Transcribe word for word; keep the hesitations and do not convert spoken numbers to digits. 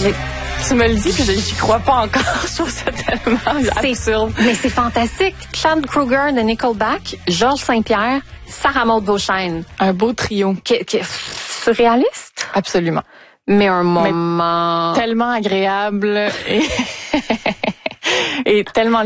J'ai... Tu me le dis, puis j'y crois pas encore. Je trouve ça tellement c'est, absurde. Mais c'est fantastique. Chad Kroeger de Nickelback, Georges Saint-Pierre, Sarah Maud Beauchesne. Un beau trio. Qui, qui, surréaliste. Absolument. Mais un moment... Mais tellement agréable et, et tellement